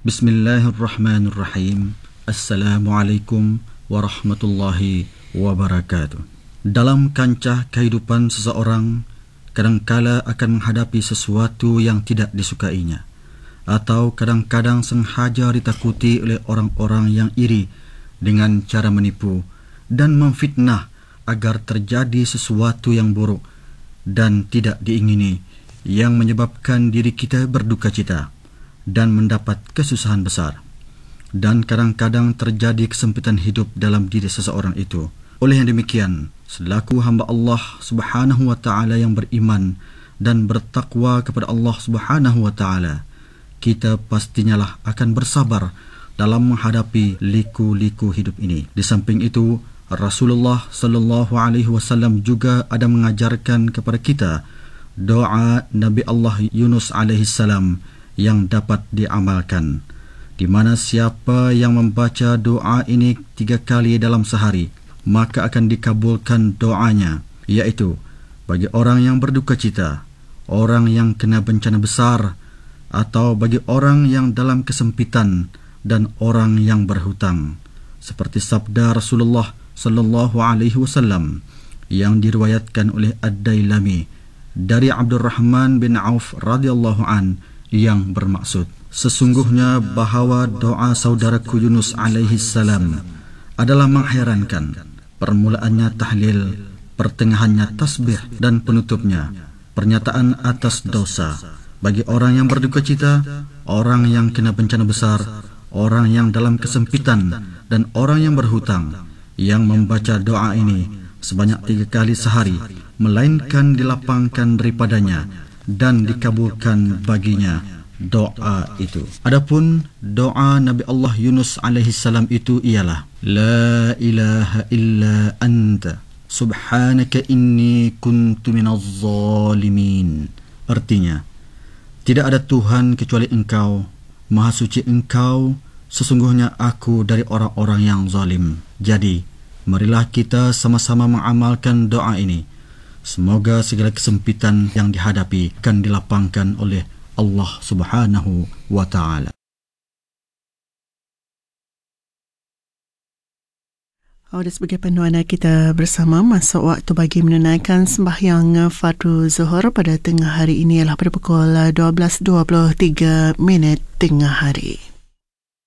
Bismillahirrahmanirrahim. Assalamualaikum warahmatullahi wabarakatuh. Dalam kancah kehidupan seseorang, kadangkala akan menghadapi sesuatu yang tidak disukainya, atau kadang-kadang sengaja ditakuti oleh orang-orang yang iri dengan cara menipu dan memfitnah agar terjadi sesuatu yang buruk dan tidak diingini, yang menyebabkan diri kita berduka cita dan mendapat kesusahan besar. Dan kadang-kadang terjadi kesempitan hidup dalam diri seseorang itu. Oleh yang demikian, selaku hamba Allah Subhanahu wa taala yang beriman dan bertakwa kepada Allah Subhanahu wa taala, kita pastinyalah akan bersabar dalam menghadapi liku-liku hidup ini. Di samping itu, Rasulullah sallallahu alaihi wasallam juga ada mengajarkan kepada kita doa Nabi Allah Yunus alaihi salam yang dapat diamalkan, di mana siapa yang membaca doa ini 3 kali dalam sehari, maka akan dikabulkan doanya, iaitu bagi orang yang berduka cita, orang yang kena bencana besar, atau bagi orang yang dalam kesempitan dan orang yang berhutang. Seperti sabda Rasulullah sallallahu alaihi wasallam yang diriwayatkan oleh Ad-Dailami dari Abdurrahman bin Auf radhiyallahu an, yang bermaksud, sesungguhnya bahawa doa saudaraku Yunus alaihi salam adalah mengherankan. Permulaannya tahlil, pertengahannya tasbih, dan penutupnya pernyataan atas dosa. Bagi orang yang berduka cita, orang yang kena bencana besar, orang yang dalam kesempitan, dan orang yang berhutang, yang membaca doa ini sebanyak 3 kali sehari, melainkan dilapangkan daripadanya dan dikabulkan baginya doa itu. Adapun doa Nabi Allah Yunus alaihi salam itu ialah La ilaha illa anta subhanaka inni kuntu minaz zalimin. Artinya, tidak ada Tuhan kecuali Engkau, Maha suci Engkau, sesungguhnya aku dari orang-orang yang zalim. Jadi, marilah kita sama-sama mengamalkan doa ini. Semoga segala kesempitan yang dihadapi akan dilapangkan oleh Allah Subhanahu wa taala. Sebagai panduan kita bersama, masuk waktu bagi menunaikan sembahyang fardu zuhur pada tengah hari ini ialah pada pukul 12.23 tengah hari.